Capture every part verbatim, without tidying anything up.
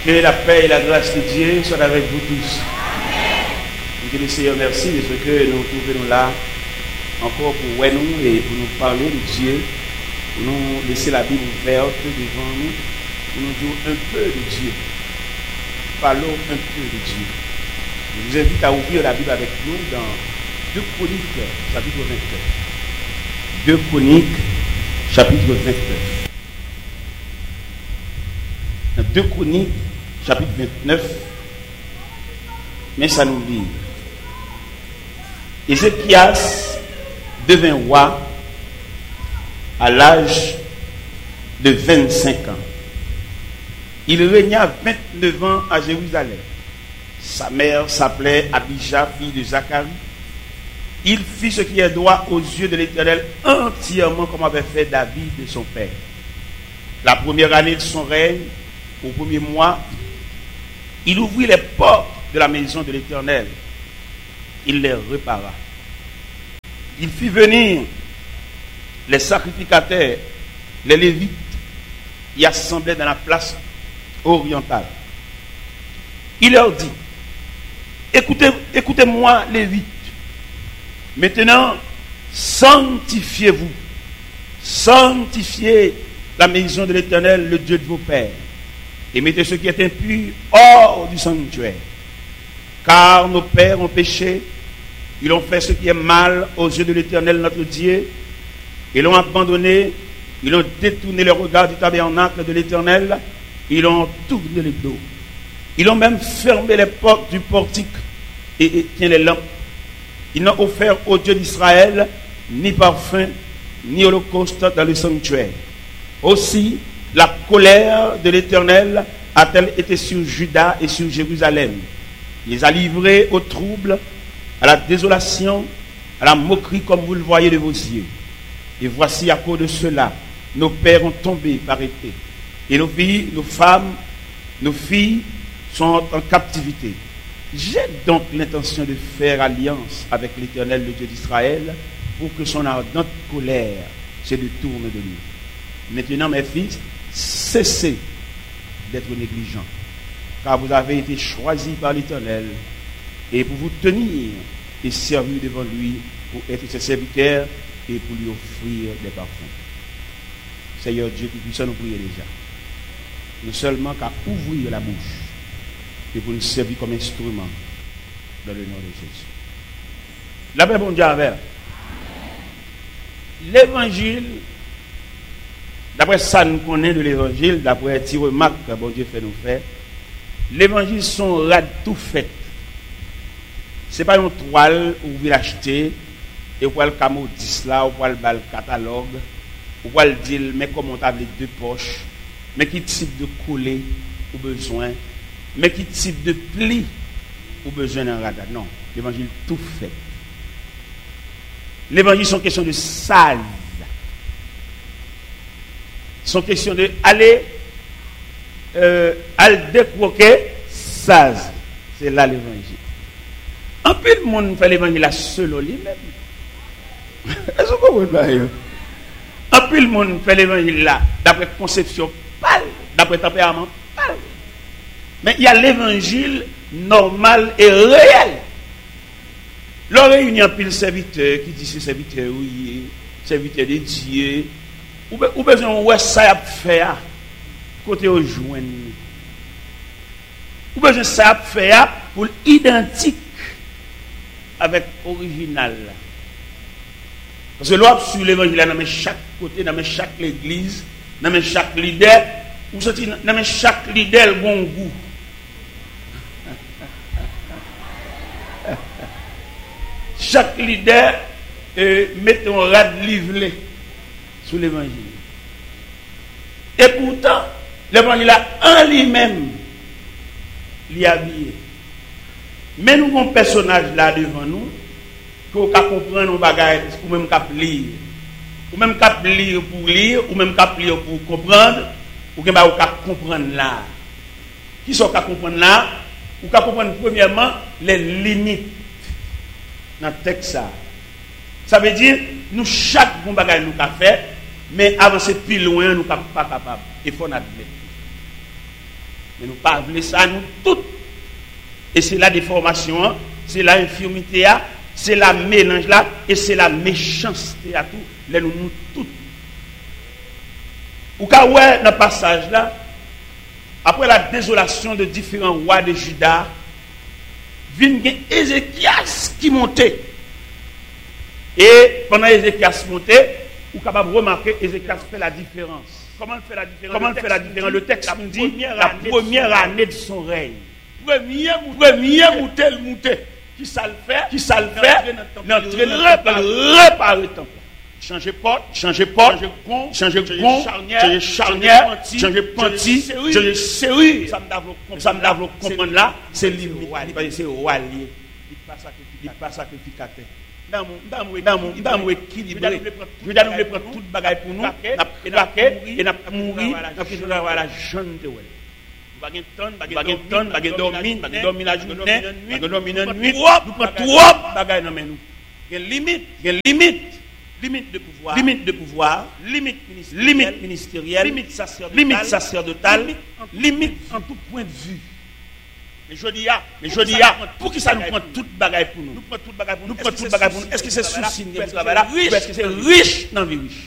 Que la paix et la grâce de Dieu soient avec vous tous. Amen. Que le Seigneur merci de ce que nous trouvons là encore pour ouais nous et pour nous parler de Dieu, pour nous laisser la Bible ouverte devant nous, pour nous dire un peu de Dieu. Parlons un peu de Dieu. Je vous invite à ouvrir la Bible avec nous dans deux Chroniques, chapitre vingt-neuf. deux Chroniques, chapitre vingt-neuf. Dans deux Chroniques, chapitre vingt-neuf, mais ça nous dit. Ézéchias devint roi à l'âge de vingt-cinq ans. Il régna vingt-neuf ans à Jérusalem. Sa mère s'appelait Abijah, fille de Zacharie. Il fit ce qui est droit aux yeux de l'Éternel entièrement comme avait fait David de son père. La première année de son règne, au premier mois, il ouvrit les portes de la maison de l'Éternel. Il les répara. Il fit venir les sacrificateurs, les Lévites, y assemblaient dans la place orientale. Il leur dit, écoutez, écoutez-moi, Lévites. Maintenant, sanctifiez-vous. Sanctifiez la maison de l'Éternel, le Dieu de vos pères. Et mettez ce qui est impur hors du sanctuaire. Car nos pères ont péché, ils ont fait ce qui est mal aux yeux de l'Éternel notre Dieu, ils l'ont abandonné, ils ont détourné le regard du tabernacle de l'Éternel, ils ont tourné le dos. Ils ont même fermé les portes du portique et éteint les lampes. Ils n'ont offert au Dieu d'Israël ni parfum, ni holocauste dans le sanctuaire. Aussi, la colère de l'Éternel a-t-elle été sur Juda et sur Jérusalem. Il les a livrés au trouble, à la désolation, à la moquerie comme vous le voyez de vos yeux. Et voici à cause de cela, nos pères ont tombé par épée. Et nos filles, nos femmes, nos filles sont en captivité. J'ai donc l'intention de faire alliance avec l'Éternel, le Dieu d'Israël, pour que son ardente colère se détourne de nous. Maintenant, mes fils, cessez d'être négligents, car vous avez été choisis par l'Éternel, et pour vous tenir et servir devant lui, pour être ses serviteurs et pour lui offrir des parfums. Seigneur Dieu Tout-Puissant, nous prions déjà. Nous seulement qu'à ouvrir la bouche et pour nous servir comme instrument dans le nom de Jésus. La paix, bon Dieu, avec. L'évangile, d'après ça nous connaît de l'évangile, d'après les remarques que bon Dieu fait nous faire, l'évangile sont rad tout fait. Ce n'est pas une toile où vous l'achetez et vous le camodis là, ou vous le catalogue, ou vous le dire, mais comment on a les deux poches, mais qui type de coller ou besoin, mais qui type de pli ou besoin d'un radar. Non, l'évangile tout fait. L'évangile sont question de sale. Sont question de aller euh, aller décroquer saz. C'est là l'évangile. En plus le monde fait l'évangile à seul lui-même. Est-ce que vous comprenez? En plus le monde fait l'évangile là d'après conception pâle, d'après tempérament pâle. Mais il y a l'évangile normal et réel. L'on réunit un pile serviteur qui dit ce serviteur oui, serviteur de Dieu. Ou besoin ouais ça a faire côté au joindre. Ou besoin ça a faire pour identique avec original. Parce que l'on sur l'évangile dans chaque côté, dans chaque église, dans chaque leader, ou sorti dans chaque leader bon goût. Chaque leader euh, met un rad livré sur l'évangile. Et pourtant, l'évangile en lui-même, l'y habillé. Mais nous avons un personnage là devant nous, qu'on peut comprendre nos bagages, ou même qu'on lire. Ou même qu'on lire pour lire, ou même qu'on lire pour comprendre, ou qu'on peut comprendre là. Qui sont qu'on comprendre là? Ou qu'on comprendre premièrement les limites dans le texte. Ça. Ça veut dire, nous, chaque bon bagage nous avons fait, mais avancer plus loin, nous ne sommes pas capables. Il faut l'admettre. Mais nous pas voulons ça, nous toutes. Et c'est la déformation, c'est la infirmité, c'est la mélange là, et c'est la méchanceté à tout. Là, nous, nous toutes. Ou quand ouais, dans le passage là, après la désolation de différents rois de Juda, vient Ézéchias qui montait. Et pendant Ézéchias montait, vous êtes capable de remarquer Ézéchias fait la différence. Comment il fait la différence? Comment il fait la différence? Le texte nous dit la première année de son règne. Premier monté, le monté. Qui ça le fait? Qui ça le fait? L'entrée réparer le temple. Changer porte, changer porte, changer gond, changer gond, changer charnière, changer panti, changer serrure. Ça me l'a comprendre là, c'est limite, c'est roi lié. Il pas sacrificateur. Dans mon dans mon dans mon dans mon équilibré. Je dois nous prendre toute bagaille pour nous, et n'a et n'a mourir, n'a plus avoir la jeune de ouais. Bagay ton, bagay ton, bagay dormir, bagay dormir la journée, bagay dormir la nuit. Nous prend trop bagay dans nous. Il y a limite, il y a limite. Limite de pouvoir, limite de pouvoir, limite ministérielle, limite, ministérielle, limite sacerdotale, limite, sacerdotale, limite, limite en tout point de vue. Mais je dis, mais je dis, pour qui ça nous prend toute bagaille pour nous? Nous prenons toute bagaille pour nous. Nous prenons toute bagaille pour nous. Est-ce que c'est souci de travail là? Est-ce que c'est riche dans la vie riche?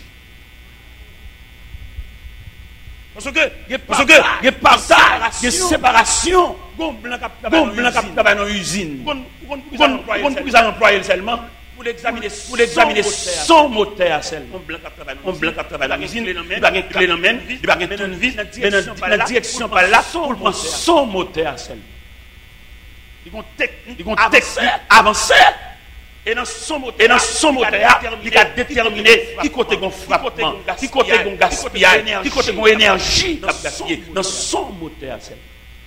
Parce que, parce que, il y a partage, il y a séparation. Gon blanc qui travaille dans l'usine. Pour qu'ils emploient seulement. Pour l'examiner, pour l'examiner son moteur seulement. On blanc qui travaille dans l'usine, il va gagner clé dans main, il va gagner tournevis, dans la direction par là, pour prendre son moteur seulement. Ils vont technique, ils vont technique avancer. Et dans son moteur, et dans son moteur, il a déterminé qui côté gon frappement, qui côté gon gaspillage, qui côté gon énergie dans son moteur seulement.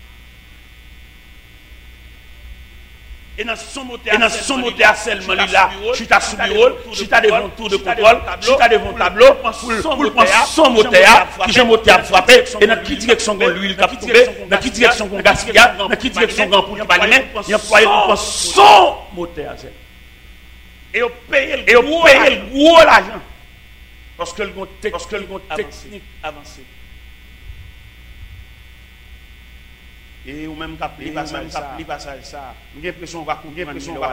Et dans son moteur, et dans son moteur seulement là, je suis à sous bureau, je suis à devant tour de contrôle, je suis à devant tableau, pour prendre son moteur, qui j'ai moteur frappé, et dans qui direction gon l'huile qui a tombé, dans qui direction gon gaspillage, dans qui direction gon pour pas lui-même, il employé pour son moteur seulement. Et on paye le gros l'argent. Parce que le technique avancé. Et ou même capter passage ça. J'ai l'impression qu'on va comprendre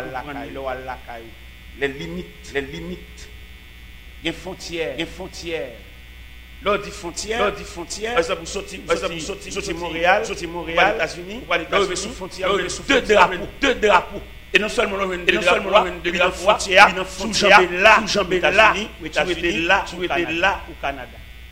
les limites, les limites. Il y a une frontière, il y a une frontière. Lors dit frontière, lors dit frontière. Par exemple, sortir, par exemple, sortir, sortir Montréal, sortir Montréal, États-Unis, pour aller dans sous frontière, deux drapeaux, deux drapeaux. Et non seulement on vient de la frontière, sous jambes là, sous jambes là, tu étais là, tu étais là au Canada.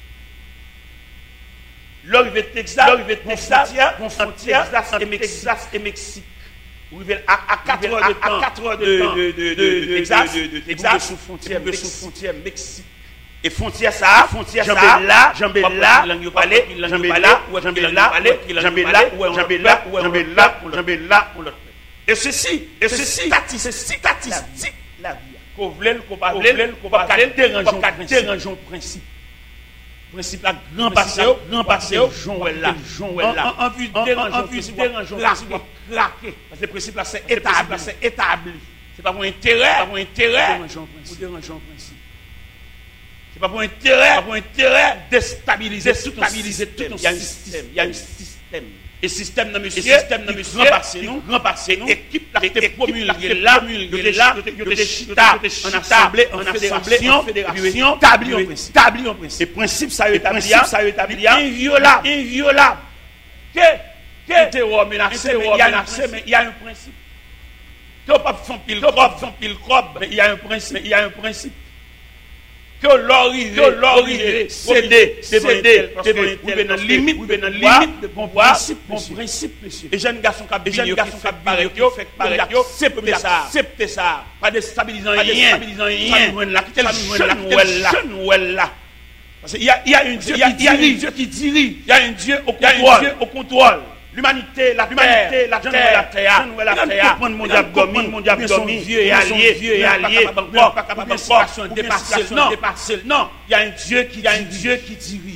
Là, il va Texas, là, il va Texas, frontière, Texas et Mexique. Vous arrivez à quatre heures de Texas, Texas sous frontière, sous frontière Mexique. Et frontière ça, frontière ça, là, jambes là, jambes là, jambes là, jambes là, jambes là, jambes là, jambes là, jambes là, et ceci, et ceci, c'est statistique la vie. Qu'on voulait, qu'on pas voulait, qu'on pas dérangeons le principe. Principe la grand passé, grand passé, Joël là, Joël là. En vue de déranger, dérangeons craquer. Parce que le principe là c'est établi, c'est établi. C'est pas pour intérêt, pas pour intérêt, pour déranger le principe. C'est pas pour intérêt, pas pour intérêt déstabiliser, stabiliser tout un système. Il y a un système. Et système dans monsieur, système dans monsieur, grand passé nous, grand passé nous, équipe la été promulguée là, promulguée là, de chita, en assemblée, en fédération, fédération, établi en principe, établi en principe. Et principe ça établi, ça établi, inviolable, inviolable. Que, que terror menacé, menacé, mais il y a un principe. Que pas font pile, que pas font pile crobe, mais il y a un principe, il y a un principe. Que l'origine, que l'origine, céder, céder, vous venez dans limite, vous venez dans limite de bon principe, bon principe, monsieur. Et jeunes garçons qui ont jeunes garçons qui ont barré, qui ont fait barré, qui ont accepté ça, accepté ça, pas déstabilisant rien, déstabilisant rien. Là, quel jeune ou elle là. Parce qu'il y a, il y a un Dieu, il y a un Dieu qui dirige, il y a un Dieu au contrôle, au contrôle. L'humanité, la terre, la terre, la terre, la terre, mon diable domine, mon diable domine, vieux et allié, vieux et allié, pas capable de situation dépasser, non, dépasser, non, il y a un Dieu qui, il y a un Dieu qui dirige.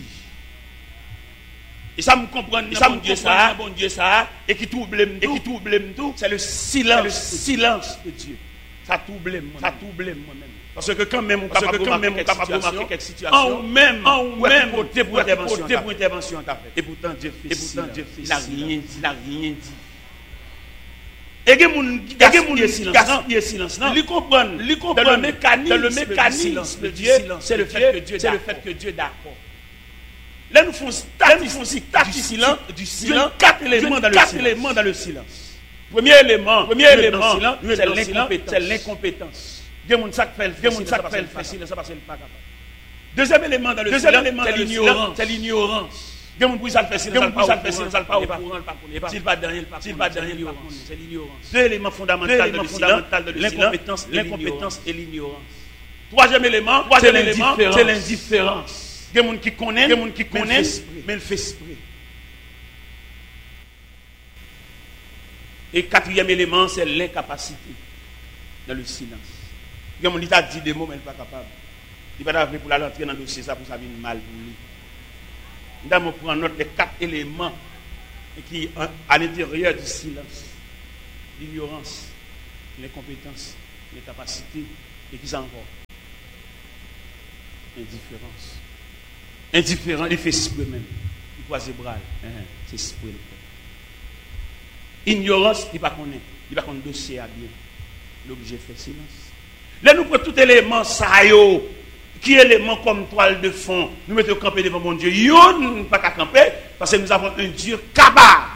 Et ça me comprend, ça me dit ça, bon Dieu ça, et qui trouble, et qui trouble tout, c'est le silence, le silence de Dieu. Ça trouble moi. Ça trouble moi-même. Parce que quand même on Parce capable que quand même on de capable de remarquer remarquer quelques quelques situations, situations, en même, en ou même, côté pour intervention, côté pour intervention t'a fait. Et pourtant Dieu fait. Et pourtant Dieu fait. Il a rien dit, il a rien dit. Et il y a des gens qui gaspillent silence. Gaspillent silence. Ils comprennent, ils comprennent le mécanisme, le mécanisme de de Dieu, Dieu, c'est le fait que Dieu c'est le d'accord. fait que Dieu est d'accord. Là nous faisons statistique du silence, du silence, quatre éléments dans le silence. éléments dans le silence. Premier élément, Premier élément, c'est c'est l'incompétence. C'est l'incompétence. Il y a des gens qui Des gens font qui ça fait parce le qu'ils silence, ne sont pas capables. Deuxième élément dans le Deuxième silence, élément c'est dans le l'ignorance. silence, C'est l'ignorance. Il y a des gens qui fait silence, Des gens qui ça fait silence, ça pas le au pas courant, pas connaît pas. S'il pas dans il S'il pas dans il, l'ignorance. c'est l'ignorance. Deux éléments fondamentaux Deux de éléments le fondamentaux de silence, le l'incompétence silence, et l'incompétence et l'ignorance. Troisième élément, C'est troisième élément, l'indifférence. c'est l'indifférence. Des gens qui connaissent, Des gens qui mais connaissent, mais le fait esprit. Et quatrième élément, c'est l'incapacité dans le silence. Il y a des gens qui ont dit des mots, mais il n'est pas capable. Il n'est pas capable pour l'entrer dans le dossier, ça pour ça vient mal pour lui. Nous allons prendre note des quatre éléments qui sont à l'intérieur du silence. L'ignorance, l'incompétence, l'incapacité, et qui sont encore indifférence. Indifférent, il fait esprit même. Il croise les bras. C'est esprit. Ignorance, il ne pas connaît. Il ne pas connaît le dossier à bien. L'objet fait silence. Là, nous prenons tout élément, ça y est, qui est élément comme toile de fond. Nous mettons camper devant mon Dieu. Yo, nous ne pas qu'à camper, parce que nous avons un Dieu capable.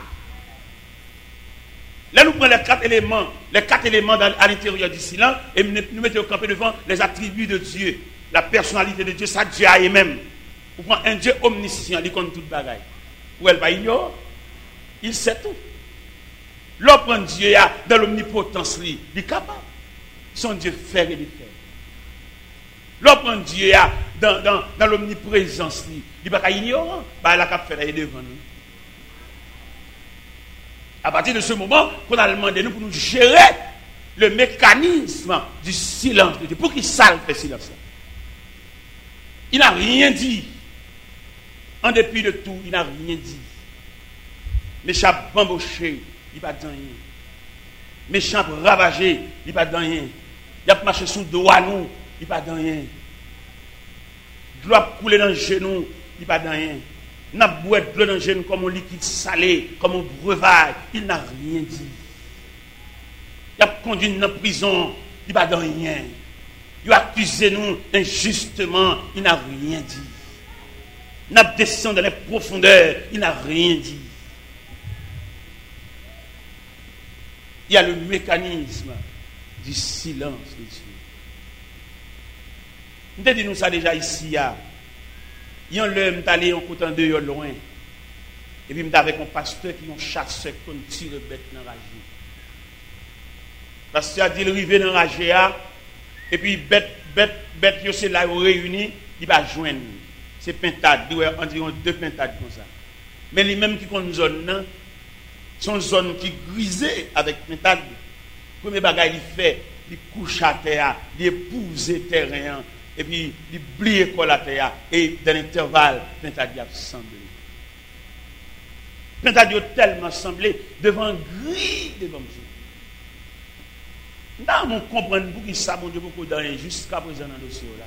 Là, nous prenons les quatre éléments, les quatre éléments dans, à l'intérieur du silence, et nous, nous mettons camper devant les attributs de Dieu, la personnalité de Dieu, ça Dieu a même. Vous prenez un Dieu omniscient, il connaît toute bagaille. Ou elle va ignorer, il sait tout. L'on prend Dieu dans l'omnipotence, il est capable. Son Dieu fait et défait. L'on prend Dieu dans, dans, dans l'omniprésence, il n'est pas ignorant, bah, il a qu'à faire devant nous. À partir de ce moment, qu'on a demandé nous pour nous gérer le mécanisme du silence de Dieu. Pour qu'il sache fait silence. Il n'a rien dit. En dépit de tout, il n'a rien dit. Méchant bamboché, il n'a pas dit rien. Méchant ravagé, il n'a pas dit rien. Il a marché sous le dos à nous, il n'a pas dit rien. De l'eau a coulé dans le genou, il n'a pas dit rien. Il n'a pas boire de l'eau dans le genou comme un liquide salé, comme un breuvage, il n'a rien dit. Il a conduit nous en prison, il n'a pas dit rien. Il a accusé nous injustement, il n'a rien dit. Il a descendu dans les profondeurs, il n'a rien dit. Il y a le mécanisme du silence de Dieu. Nous avons dit nous ça déjà ici. Il y a un l'homme qui allé en côté de loin. Et puis, avec un pasteur qui a un chasseur qui tire bête dans la rage. Le pasteur a dit il arrive dans la rage. Et puis, bête, bête, bête, c'est là où réuni, il va joindre. C'est pintade, environ deux pintades comme ça. Mais les mêmes qui ont une zone, sont une zone qui grisée avec pintade. Le premier bagage il fait, il couche à terre, il épouse le terrain, et puis il plie l'école à terre, et dans l'intervalle, pintade a semblé. Pintade a tellement semblé devant gris devant Dieu. Nous on comprend pour ça, mon Dieu, beaucoup d'années jusqu'à présent dans le dossier là.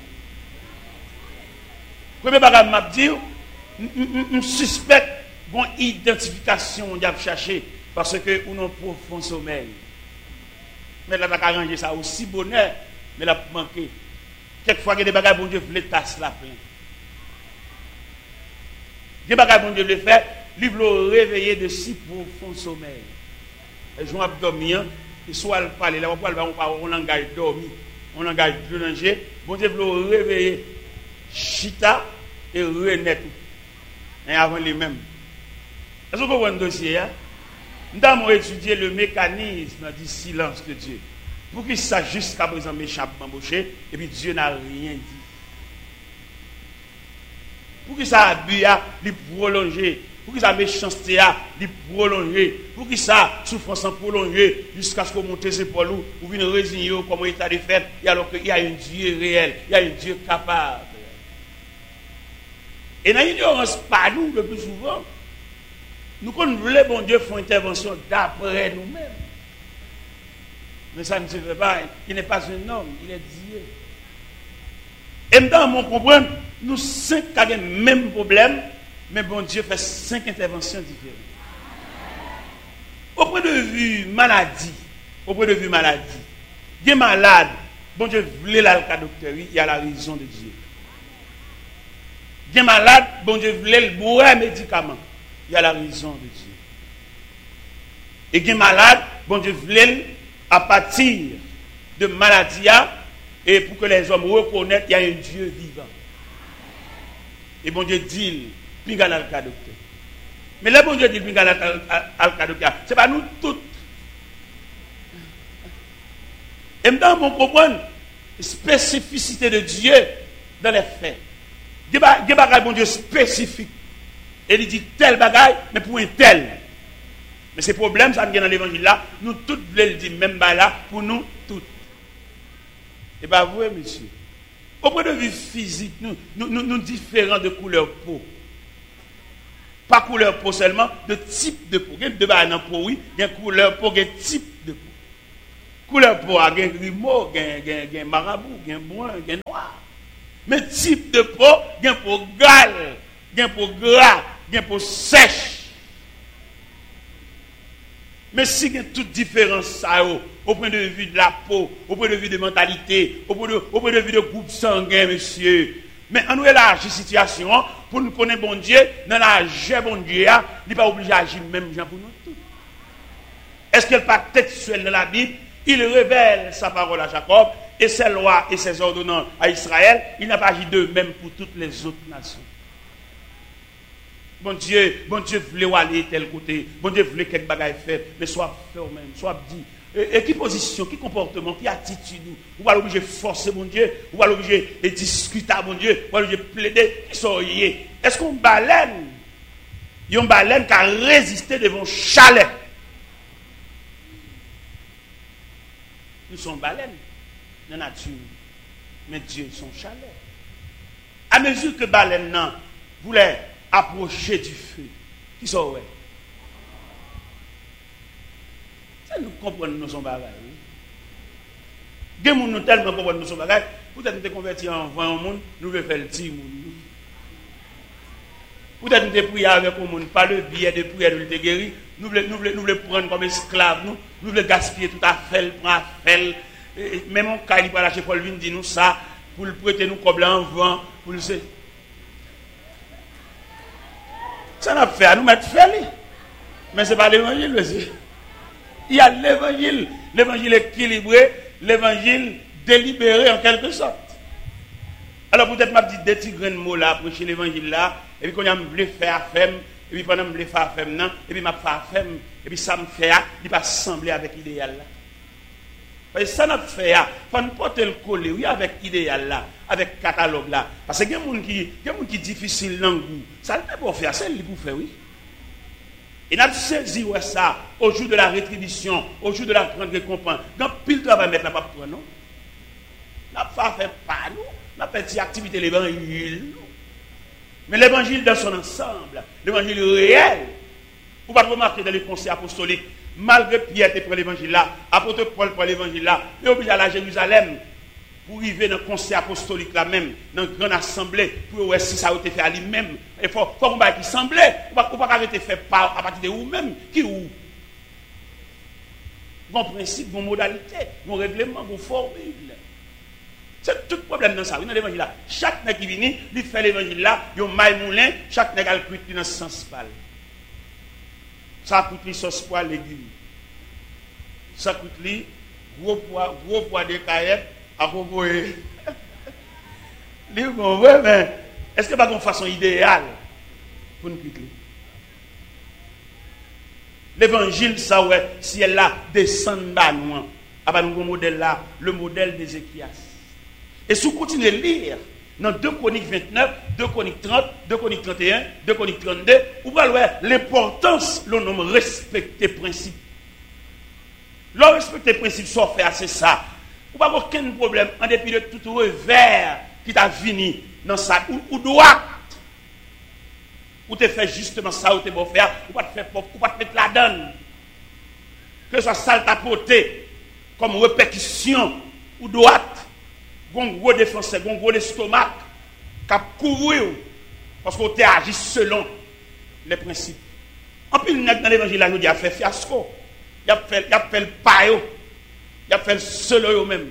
Premier bagage m'a dit, je suspecte une identification on a cherché parce que on a un profond sommeil. Mais là, on a arrangé ça aussi bonheur, mais là, pour manquer. Quelquefois, il y a des bagages bon Dieu voulait tasser la plein. Des bagages bon Dieu voulait faire, lui voulait réveiller de si profond sommeil. Et je vais dormir, et soit elle parle, là, on parle, on langage dormi, on langage de danger, bon Dieu voulait réveiller chita et renaître. Et avant les mêmes. Est-ce que vous voyez un dossier? Nous avons étudié le mécanisme du silence de Dieu. Pour qu'il sache jusqu'à présent méchant embauché, et puis Dieu n'a rien dit. Pour qu'il ça abus a prolongé, pour qu'il ça méchanceté a prolongé, pour qu'il ça souffrance prolongée jusqu'à ce qu'on monte ses épaules ou vienne résigner comme état de fait, et alors qu'il y a un Dieu réel, il y a un Dieu capable. Et dans l'ignorance, pas nous, le plus souvent, nous, quand nous voulons, bon Dieu, faire intervention d'après nous-mêmes. Mais ça ne se fait pas. Il n'est pas un homme, il est Dieu. Et dans mon comprendre, nous cinq avons le même problème, mais bon Dieu fait cinq interventions différentes. Au point de vue maladie, au point de vue maladie, il est malade, bon Dieu voulait la docteur, il y a la raison de Dieu. Il est malade, bon Dieu voulait le boire médicament, il y a la raison de Dieu. Et il est malade, bon Dieu voulait à partir de maladie, et pour que les hommes reconnaissent qu'il y a un Dieu vivant. Et bon Dieu dit, pinga dans le cas docteur. Mais là, bon Dieu dit, pinga dans le cas docteur. Ce n'est pas nous tous. Et maintenant, on comprend la spécificité de Dieu dans les faits. Il y a des bagages, bon Dieu, spécifiques. Et il dit tel bagaille, mais pour un tel. Mais ces problèmes, ça vient dans l'évangile là, nous tous voulons le dire, même là, pour nous tous. Et bien, vous, monsieur, au point de vue physique, nous, nous, nous, nous différents de couleur peau. Pas couleur peau seulement, de type de peau. Il y a deux bagages dans peau, oui, il y a couleur peau, il y a type de peau. Couleur peau, il y a grimo, il y a marabout, il y a brun, il y a noir. Mais type de peau, il y a peau gale, il y a peau gras, il y a peau sèche. Mais si il y a toute différence, ça, au point de vue de la peau, au point de vue de mentalité, au point de, au point de vue de groupe sanguin, monsieur. Mais on nous élargit la situation pour nous connaître bon Dieu, dans la jeu bon Dieu, il n'est pas obligé d'agir même gens pour nous tous. Est-ce qu'il n'est pas textuel dans la Bible? Il révèle sa parole à Jacob et ses lois et ses ordonnances à Israël. Il n'a pas agi de même pour toutes les autres nations. Bon Dieu, bon Dieu voulait aller tel côté, bon Dieu voulait quelque bagaille fait, mais soit fait au même, soit dit. Et, et qui position, qui comportement, qui attitude, ou va l'obliger forcer mon Dieu, ou va l'obliger de discuter mon Dieu, ou va l'obliger plaider, qui sont liés. Est-ce qu'on baleine, il y a une baleine qui a résisté devant chalet. Nous sommes baleines dans la nature, mais Dieu sont chalet. À mesure que baleine non voulait approcher du feu, qui sont ouais. Ça nous comprenons nous sommes bagages. Des gens nous tellement comprennent nous sommes bagages. Peut-être nous sommes convertis en vingt monde, nous voulons faire le petit monde. Peut-être nous sommes priés avec le monde, pas le billet de prière de nous guérir. Nous voulons nous voulons nous voulons prendre comme esclaves, nous nous voulons gaspiller tout à fait, prendre à faire. Même en cas il va lâcher Paul vient dit nous ça pour le prêter nous comme en vent pour le ça n'a fait à nous mettre faire. Mais ce n'est pas l'évangile, monsieur. Il y a l'évangile, l'évangile équilibré, l'évangile délibéré en quelque sorte. Alors peut-être m'a dit des petits grains de mots là, prêcher l'évangile là, et puis quand on me faire femme, et puis pendant me faire femme non, et puis m'a faire femme, et puis ça me fait, il pas sembler avec l'idéal là. Parce que ça n'a fait, il faut nous porter le coller, oui, avec l'idéal là, avec le catalogue là. Parce qu'il y a des gens qui, qui difficile dans le goût. Ça ne peut pas faire, c'est lui pour faire, oui. Et nous avons saisi ça au jour de la rétribution, au jour de la grande récompense. Dans pile de travail, mettre la pape pour nous. Nous n'avons pas fait pas nous, nous avons fait activité de l'évangile. Mais l'évangile dans son ensemble, l'évangile réel, vous ne pouvez pas remarquer dans les conseils apostoliques. Malgré Pierre qui prend l'évangile là, apôtre Paul prend l'évangile là, il est obligé d'aller à Jérusalem pour arriver dans le conseil apostolique là même, dans une grande assemblée, pour voir si ça a été fait à lui-même. Il faut qu'on va qui semblait, on ne peut pas arrêter de faire à partir de vous-même, qui ou. Bon principe, bon modalité, bon règlement, bon formule. C'est tout le problème dans ça, dans l'évangile là. Chaque nègre qui vient, il fait l'évangile là, il y a un maille moulin, chaque nègre a le cuit dans ce sens pâle. Ça coûte les sauce pois légumes. Ça coûte les gros pois, gros pois de caillettes à proposer. Les bon, ouais, mais est-ce que pas une façon idéale pour nous quitter? L'évangile, ça ouais, si elle là descend bas loin, à nous modèle là, le modèle d'Ézéchias. Et si vous continuez à lire dans deux Chroniques vingt-neuf, deux Chroniques trente, deux Chroniques trente et un, deux Chroniques trente-deux, vous voyez l'importance, le nom respecter principe. Le respecter principe, ça fait c'est ça. Vous n'avez aucun problème en dépit de tout revers qui t'a fini dans ça, ou, ou droit. Ou te fait justement ça, ou te bon faire, ou pas te faire pauvre, ou pas te mettre la donne. Que ce soit sale ta portée. comme répétition ou droite, un gros défenseur, un gros estomac, qui a couru parce qu'on t'a agi selon les principes. En plus, dans l'évangile, il a fait fiasco, il a fait, il a fait le paio, il a fait le seul même.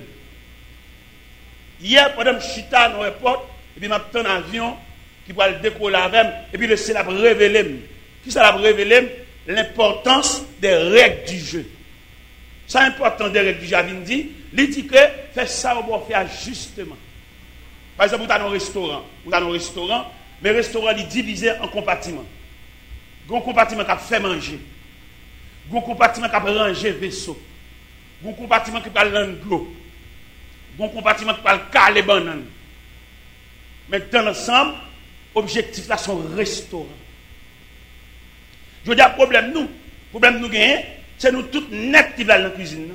Hier, pendant que je suis dans l'aéroport, et puis je suis un avion qui va le décoller avec, et puis le ciel a révélé. Qui ça a révélé? L'importance des règles du jeu. C'est important des règles du jeu. Il dit, il dit que fait ça, on va faire justement. Par exemple, vous avez un restaurant. Vous avez un restaurant, mais le restaurant est divisé en compartiments. Il y a un compartiment qui a fait manger. Il y a un compartiment qui a rangé vaisseau. Il y a un compartiment qui a l'anglo. Il y a un compartiment qui a caler banane. Mais dans l'ensemble, l'objectif là, c'est un restaurant. Je veux dire, le problème nous, le problème nous gagnons, c'est nous tous nets qui vont dans la cuisine.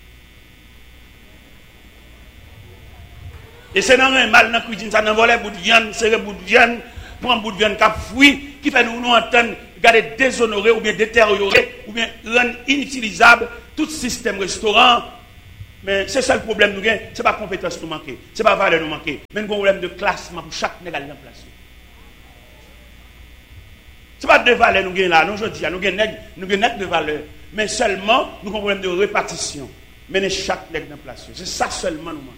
Et c'est dans un mal dans la cuisine, ça n'envole un bout de viande, c'est un bout de viande, pour un bout de viande qui a fouillé, qui fait nous nous entendre, garder déshonorer ou bien détériorer, ou bien rendre inutilisable tout système restaurant. Mais c'est ça le problème nous gagnons, ce n'est pas compétence nous manquer, ce n'est pas valeur nous manquer, mais un problème de classement pour chaque négal en place. Ce n'est pas de valeur nous gagnons là, nous je dis, nous gagnons de valeur, mais seulement nous avons un problème de répartition. Mener chaque nègre en place. C'est ça seulement nous manquons.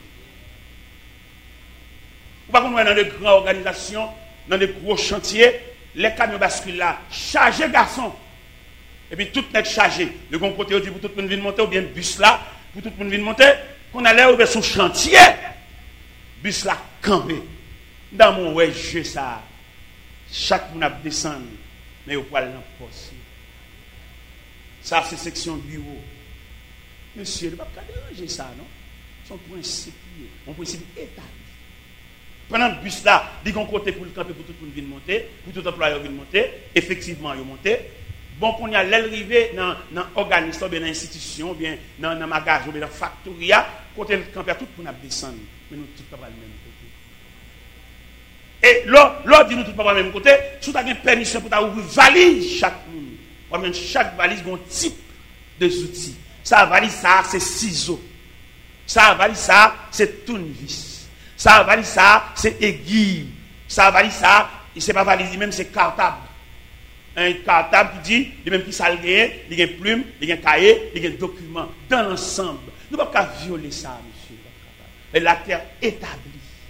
Par contre, dans de grandes organisations, dans de gros chantiers, les camions basculent là, chargés garçons. Et puis tout n'est chargé. Le bon côté, dit pour tout le monde venir monter, ou bien bus là, pour tout le monde venir monter, qu'on allait ouvrir son chantier. Bus là, campé. Dans mon ouais, jeu ça. Chaque monde a descendu, mais au poil dans le poste. Ça, c'est section bureau. Monsieur, il ne va pas déranger ça, non? Son principe, mon principe établi. Pendant le bus là, il y a un côté pour le camper, pour tout le monde venir monter, pour tout employeur venir monter, effectivement, il monter. Bon, qu'on y a l'arrivée dans l'organisme, bien dans l'institution, bien dans le magasin, bien dans la factory, côté le camper, tout le monde descendre. Mais nous, tout pas le même côté. Et là, dit nous tout pas le même côté, si tu as une permission pour ouvrir valise chaque monde, chaque valise a un type de outils. Ça, valise ça, c'est ciseaux. Ça, valise ça, c'est tournevis. Ça, valise ça, c'est aiguille. Ça, valise ça, c'est pas valise, même c'est cartable. Un cartable qui dit, il même qui s'algue, il y a une plume, il y a un cahier, il y a un document. Dans l'ensemble, nous ne pouvons pas violer ça, monsieur. Et la terre établie.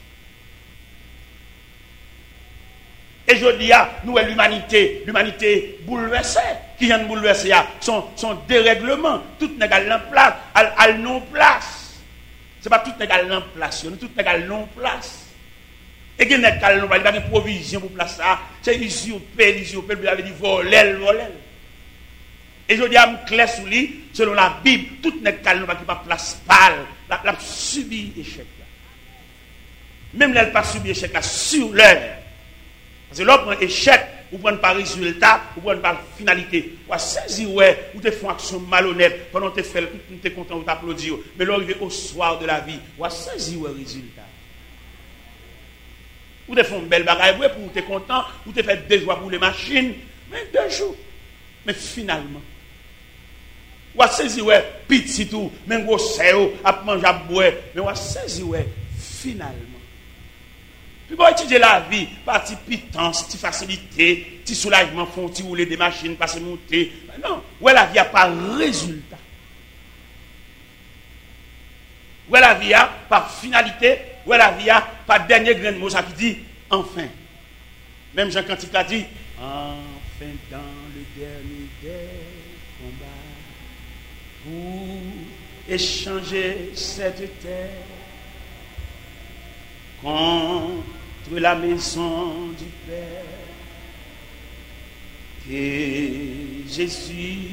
Et je dis à nous, l'humanité, l'humanité bouleversée, qui vient de bouleverser, son, son dérèglement, tout n'est qu'à l'emplace, à non-place. Ce n'est pas tout n'est qu'à l'emplace, tout n'est qu'à non-place. Et qu'il n'est qu'à l'emplace, il n'y a pas de provision pour placer ça. C'est usurpé, usurpé, vous avez dit voler, voler. Et je dis à me clair sous lui, selon la Bible, tout n'est qu'à l'emplace qui n'a pas place pâle, la, la subi échec. Même là, elle n'a pas subi échec, là, sur l'heure. Parce que là, on prend échec, ou prend par résultat, ou prend par finalité. Ou à saisir, ouais, ou te font action malhonnête, pendant que tu fais, tu es content, ou t'applaudis. Mais là, arrivé au soir de la vie, ou à saisir, ouais, résultat. Ou te font une belle bagaille, ouais, pour te content, ou te fait deux jours pour les machines, mais deux jours. Mais finalement, ou à saisir, ouais, petit tout, même gros séo, à manger, à boire, mais ou à saisir, ouais, finalement. Puis pour étudier la vie, partie pitance, petite facilité, petit soulagement, font petit rouler des machines, passer monter. Non, où la vie a pas résultat. Où la vie a pas finalité, où la vie a pas dernier grain de mot, ça qui dit enfin. Même Jean Cantique a dit enfin dans le dernier des combats pour échanger cette terre contre la maison du Père, et Jésus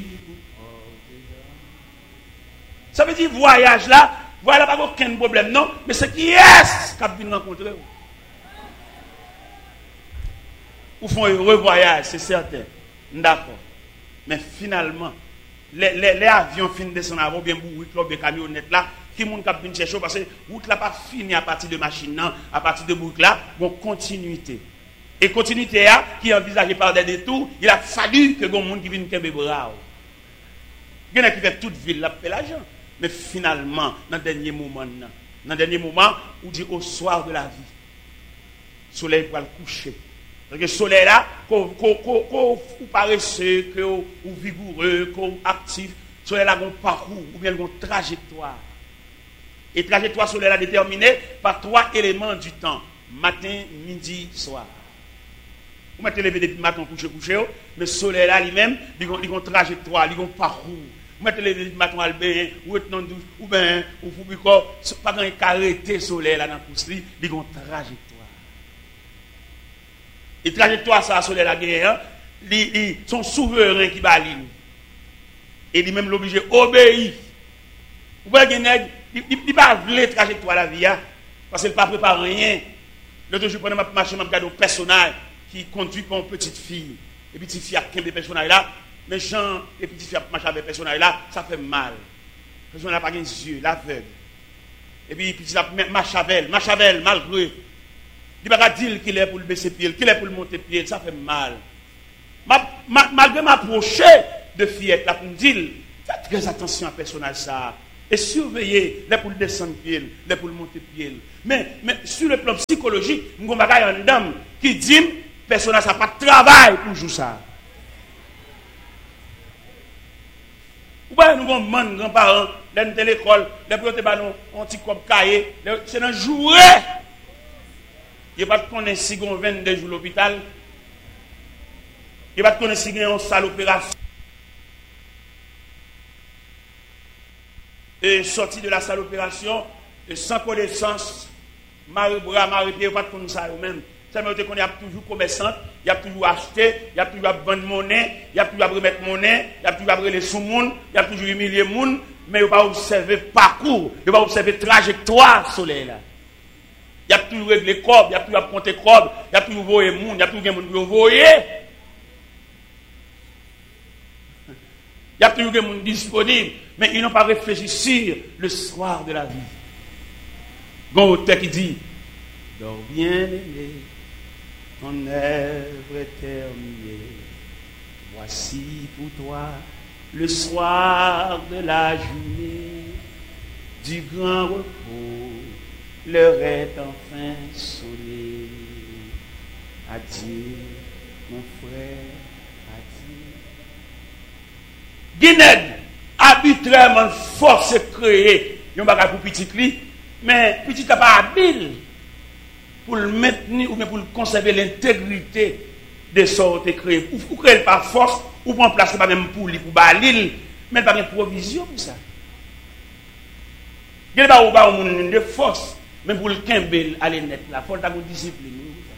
ça veut dire voyage là, voilà pas aucun problème, non, mais c'est qui est-ce qui vient rencontrer vous? Ou font un heureux voyage, c'est certain, d'accord, mais finalement, les, les, les avions finissent de descendre avant, bien bourrés, club de camionnettes là, qui moun k'ap vinn chercher parce que route là pas fini à partir de machine non, à partir de boucle là, bon continuité. Et continuité là qui est envisagée par des détours, il a fallu que gon monde qui vienne kembe bras. Il y en a qui fait toute ville là fait l'argent. Mais finalement, dans le dernier moment, dans le dernier moment, on dit au soir de la vie, le soleil va le coucher. Parce que le soleil là, qu'on paresseux, qu'on vigoureux, qu'on actif, le soleil là, un parcours ou bien un trajectoire. Et trajectoire soleil là déterminée par trois éléments du temps. Matin, midi, soir. Vous mettez lever depuis matin, coucher, coucher, mais le soleil là lui-même, il a une trajectoire, il a un parcours. Vous mettez lever depuis matin, al bain, ou être dans douche, ou bien, ou vous pas quand il arrêté le soleil là dans le pouce, il a une trajectoire. Et trajectoire ça, le soleil là, ils sont souverains qui balinent. Et lui-même l'obligé d'obéir. Vous voyez qu'il il ne pas la trajectoire de la vie, parce qu'il ne pas préparé rien. L'autre jour, pendant ma marche, je regarde un personnage qui conduit comme une petite fille. Et petite fille a quinze personnages là. Mais Jean et petite fille a marché avec personnage là, ça fait mal. Le personnage n'a pas les yeux, l'aveugle. Et puis petite a marche avec elle, marche avec elle, malgré. Il ne va pas dire qu'il est pour le baisser pied, qu'il est pour le monter pied, ça fait mal. Ma, ma, malgré m'approcher de fillette là pour me dire, faites très attention à personnage ça. Et surveiller les pour le descendre pied, les pour le monter pied. Mais, mais sur le plan psychologique, nous avons une dame qui dit personnage ça pas de travail pour jouer ça. Ou bien nous avons des grands-parents, les de l'école, les pour nous un petit cop cahier, c'est un jouet. Il n'y a pas de connaître si on vingt-deux jours à l'hôpital. Il n'y a pas de connaître si on a une salle d'opération. Et sorti de la salle d'opération, sans connaissance, Marie Bras, Marie Pierre, pas de connaître ça eux-mêmes. Seulement qu'on y a toujours commerçant, il y a toujours acheté, il y a toujours vendre monnaie, il y a toujours remettre monnaie, il y a toujours après les sous-monde, il y a toujours humilier les gens, mais il ne va pas observer parcours, il ne va pas observer trajectoire soleil là. Il y a toujours réglé corps, il y a toujours compter corps, il y a toujours voyer les gens, il y a toujours des gens qui voyer. Il y a toujours des gens disponibles, mais ils n'ont pas réfléchi sur le soir de la vie. Il y a un auteur qui dit, dors bien aimé, ton œuvre est terminée. Voici pour toi le soir de la journée, du grand repos, l'heure est enfin sonnée. Adieu, mon frère. Guinée, arbitrairement force créer, il n'y a pas pour petit li, mais petit n'a pas habile pour le maintenir ou bien pour conserver l'intégrité de ce qui est créé. Ou créer par force, ou prendre place pas même pour lui, pour balil, mais pas de provision pour ça. Il n'y a pas de force, mais pour le kembel aller net là, il faut avoir une discipline.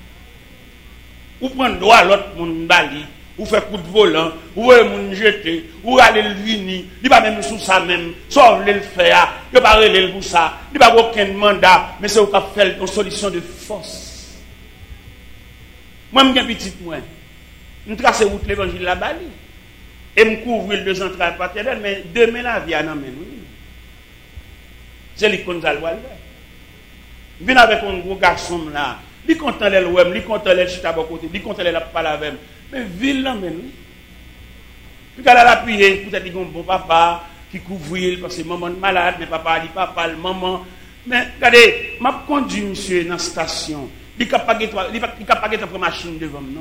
Ou prendre droit à l'autre monde bali. Ou faire coup de volant, ou moun jeter, ou aller le vini, il pas même sous ça même, sauf le faire, il pas relé pour ça, il pas aucun mandat, mais c'est au cap faire une solution de force. Moi m'gen petit moi, me tracer route l'évangile la bali et me couvrir deux entrailles paternelles, mais demain la vie en amène oui. C'est lui qu'on zal wal. Vinn avec un gros garçon là, lui content les ouem, lui content les chita bon côté, lui content les la parler avec. Mais ville là men oui. Puis qu'elle a l'appuyer peut-être un bon papa qui couvre parce que maman est malade mais papa dit papa le maman mais regardez m'a conduit monsieur dans la station il capable il capable de prendre machine devant non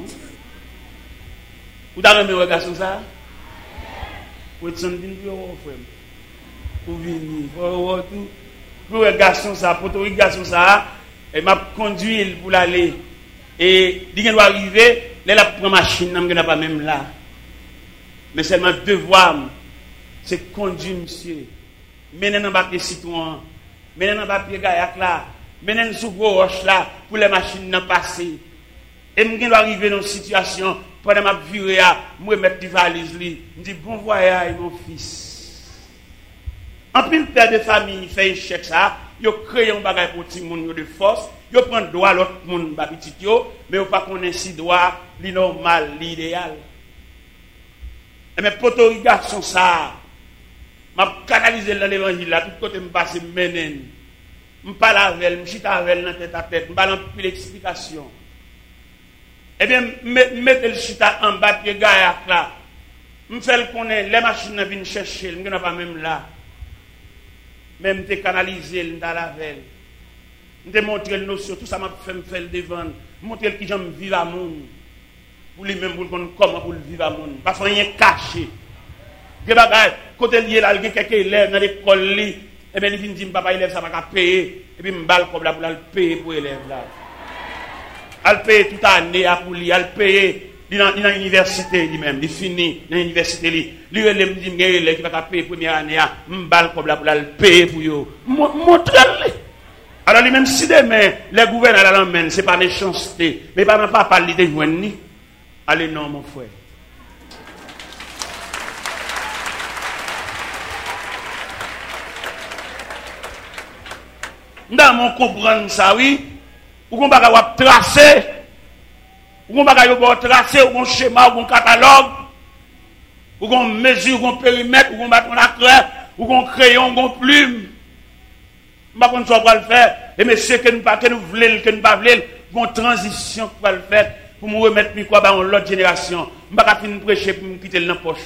ou dans le regard sur ça pour être senti pour frère pour venir pour tout pour le garçon ça pour le garçon ça et m'a conduit pour l'aller et il doit arriver là la prendre machine n'a pas même là mais seulement devoir c'est conduire monsieur mener dans bac de citron mener dans papier gaillac là mener sous gros roche là pour les machines n'en passer et me doit arriver dans une situation pendant ma virée à me mettre des valises li me dit bon voyage mon fils en pile père de famille fait échec ça yo créé un bagage pour ti moun yo de force yo prend droit l'autre moun ba petit yo mais yo pas connaît si droit li normal l'idéal et mes potos garçon ça m'a canaliser dans l'évangile là tout côté me passer menen me parler avec me chita avec dans tête à tête me balance plus l'explication et bien mettre le chita en bas pied gaillac là me faire connaître les machines viennent chercher me n'a pas même là même te canaliser dans la veille. Je montrer le notion, tout ça m'a fait me faire le devant, montrer qui j'aime vivre à monde. Pour lui-même, pour le comment pour le vivre à monde. Parce qu'on est caché. Des bagages, côté lié là, il y a quelques élèves dans l'école, et bien il vient dire, papa, élève, ça va payer. Et puis, je balle comme là pour le payer pour l'élève là. Elle paye toute l'année pour lui, elle paye dans l'université lui-même, il finit dans l'université. Lui, il me dit, il y a qui va payer la première année, je balle comme là pour le payer pour lui. Montre-le. Alors lui-même, si demain, les gouverneurs l'emmènent, ce n'est pas méchanceté, mais pas pas parler de joindre. Allez, non, mon frère. Dans mon comprendre ça, oui, ou qu'on va tracer, ou qu'on va tracer, ou qu'on schéma, ou qu'on catalogue, ou qu'on mesure, ou qu'on périmètre, ou qu'on bat la craie, ou qu'on crayon, ou qu'on plume. Pas qu'on soit le faire, et messieurs, que nous pas, que nous voulons, que nous pas voulons, une transition pour le faire, pour me remettre mi quoi dans l'autre génération. Je ne vais pas finir prêcher pour me quitter dans la poche.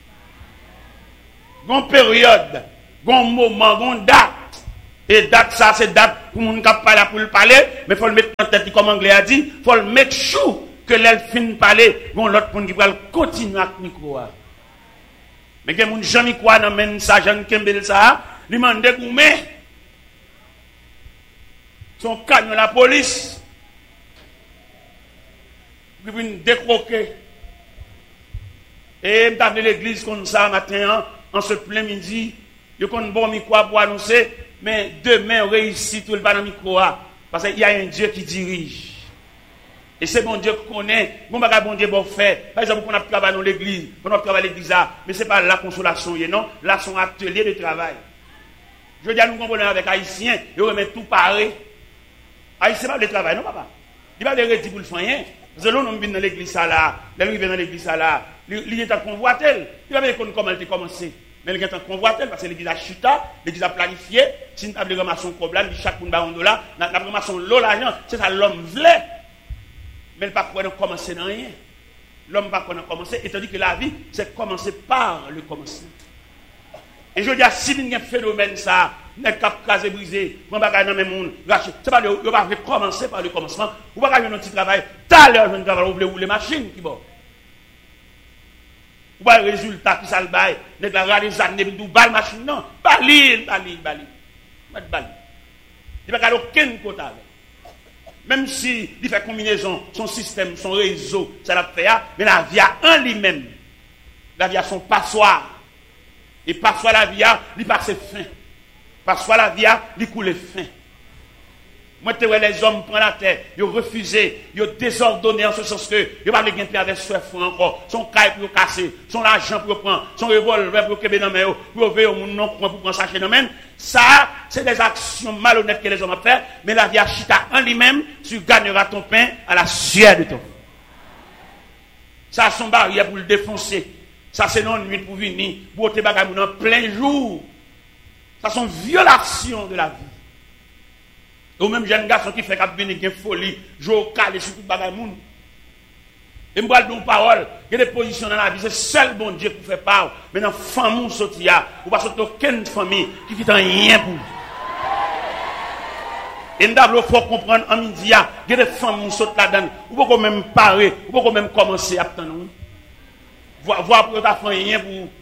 Une période, un moment, une date. Et date, ça, c'est date pour mon cap parler pour le parler, mais il faut le mettre en tête, comme l'anglais a dit, il faut le mettre chou que l'elle finit de parler, bon, l'autre pour qui va continuer à micro. Mais que mon Jean Mikwa n'a même ça, Jean Kembel ça, lui m'a dégoumé. Son canyon la police. Puis vient décroquer. Et m't'a venu l'église comme ça matin, en ce plein midi, yo kon bon micro pour annoncer, mais demain on réussit tout le pas dans micro parce qu'il y a un Dieu qui dirige. Et c'est bon Dieu qu'on connaît, bon bagage bon Dieu bon fait. Par exemple, on a travaillé dans l'église, on a travaillé à l'église là, mais c'est pas la consolation, non, là son atelier de travail. Je veux dire, nous comprenons avec Haïtiens, ils remettent tout pareil. Haïtien pas de travail, non papa. Il va de redire pour le faire rien. Parce que l'on vient dans l'église là, l'on vient dans l'église là, il est en convoitel. Il va voir comment elle a commencé. Mais il est en convoitel parce que l'église a chuta, l'église a planifié. Si nous avons ramassé un problème, chaque monde a un dollar, nous avons ramassé l'eau l'argent, c'est ça l'homme voulait. Mais il ne peut pas commencer dans rien. L'homme ne peut pas commencer, étant donné que la vie, c'est commencer par le commencement. Et je dis à si il y a un phénomène, ça, n'est pas casé, brisé, on va gagner dans le monde, c'est pas de va commencer par le commencement, on va gagner un petit travail, t'as l'heure, je travail, vous voulez rouler machine qui bon. Ou pas le résultat qui ça le bail, n'est pas regarder les années, nous balle machine, non, balil, balil, balil, balil. Il n'y a pas aucun côté avec. Même si il fait combinaison, son système, son réseau, ça l'a fait, mais la vie a en lui-même. La vie a son passoire. Et parfois la vie a, il passe fin. Parfois la vie a, il coule fin. Moi, tu vois les hommes prennent la terre, ils ont refusé, ils ont désordonné en ce sens que ils n'ont pas de avec ce fou encore. Son caille pour casser, son argent pour prendre, son revolver pour que dans main, pour ouvrir au monde non pour prendre ça chez nous-mêmes. Ça, c'est des actions malhonnêtes que les hommes ont fait, mais la vie a chita en lui-même, tu gagneras ton pain à la sueur de ton. Ça, son barrière pour le défoncer. Ça, c'est non nuit pour venir, pour te bagages en plein jour. Ça, sont violations de la vie. Ou même jeune garçon qui fait qu'il y a une folie, je au calé sur tout le bagage. Et je me parle d'une parole, il y a des positions dans la vie, c'est seul bon Dieu qui fait part. Mais dans la famille, il n'y a aucune famille qui ne fait rien pour vous. Et nous devons comprendre en midi, il y a des familles qui sont là-dedans, vous pouvez même parer, vous pouvez même commencer à attendre. Voir pour ta famille rien pour vous.